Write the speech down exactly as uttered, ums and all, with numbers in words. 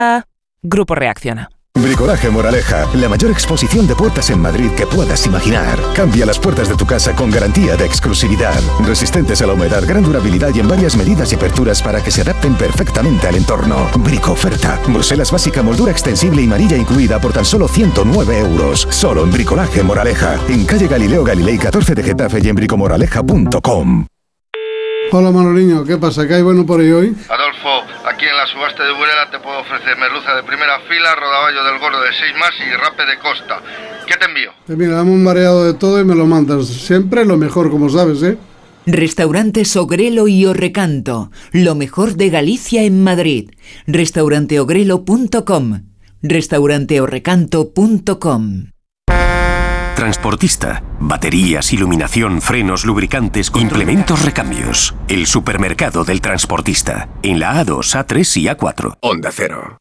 Grupo Reacciona. Bricolaje Moraleja, la mayor exposición de puertas en Madrid que puedas imaginar. Cambia las puertas de tu casa con garantía de exclusividad. Resistentes a la humedad, gran durabilidad y en varias medidas y aperturas para que se adapten perfectamente al entorno. Brico oferta. Bruselas básica, moldura extensible y manilla incluida por tan solo ciento nueve euros. Solo en Bricolaje Moraleja. En calle Galileo Galilei catorce de Getafe y en bricomoraleja punto com. Hola Manoliño, ¿qué pasa? ¿Qué hay bueno por ahí hoy? Adolfo, aquí en la subasta de Burela te puedo ofrecer merluza de primera fila, rodaballo del gordo de seis más y rape de costa. ¿Qué te envío? Pues mira, dame un mareado de todo y me lo mandas. Siempre lo mejor, como sabes, ¿eh? Restaurantes Ogrelo y Orrecanto, lo mejor de Galicia en Madrid. restaurante ogrelo punto com, restaurante orrecanto punto com. Transportista, baterías, iluminación, frenos, lubricantes, implementos, recambios. El supermercado del transportista. En la A dos, A tres y A cuatro. Onda Cero.